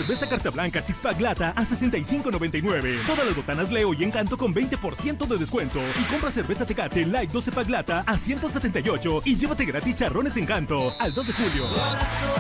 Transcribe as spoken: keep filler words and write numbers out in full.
cerveza Carta Blanca Six Pack Lata a sesenta y cinco noventa y nueve. Todas las botanas Leo y Encanto con veinte por ciento de descuento. Y compra cerveza Tecate Light doce Pack Lata a ciento setenta y ocho y llévate gratis charrones Encanto al dos de julio.